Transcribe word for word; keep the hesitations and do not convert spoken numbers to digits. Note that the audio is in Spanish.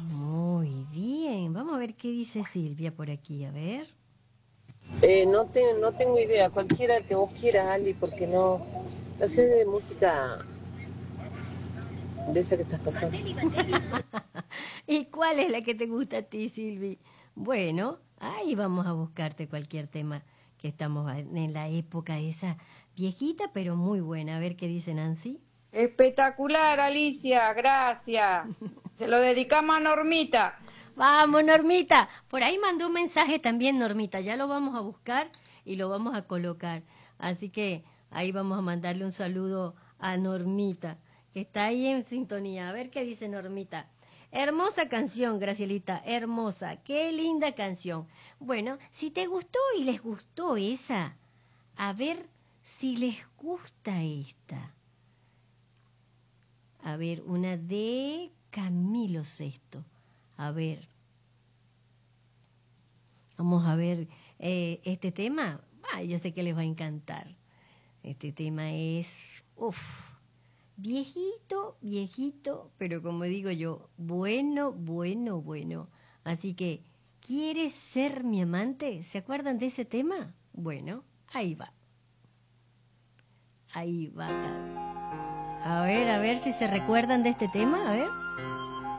Muy bien. Vamos a ver qué dice Silvia por aquí. A ver. Eh, no, te, no tengo idea, cualquiera que vos quieras, Ali, porque no, no sé de música de esa que estás pasando. ¿Y cuál es la que te gusta a ti, Silvi? Bueno, ahí vamos a buscarte cualquier tema que estamos a- en la época esa viejita, pero muy buena. A ver qué dice Nancy. Espectacular, Alicia, gracias. Se lo dedicamos a Normita. Vamos, Normita. Por ahí mandó un mensaje también, Normita. Ya lo vamos a buscar y lo vamos a colocar. Así que ahí vamos a mandarle un saludo a Normita, que está ahí en sintonía. A ver qué dice Normita. Hermosa canción, Gracielita, hermosa. Qué linda canción. Bueno, si te gustó y les gustó esa, a ver si les gusta esta. A ver, una de Camilo Sesto. A ver, vamos a ver eh, este tema. Ah, yo sé que les va a encantar. Este tema es, uff, viejito, viejito, pero como digo yo, bueno, bueno, bueno. Así que, ¿quieres ser mi amante? ¿Se acuerdan de ese tema? Bueno, ahí va, ahí va. A ver, a ver si se recuerdan de este tema, a ver.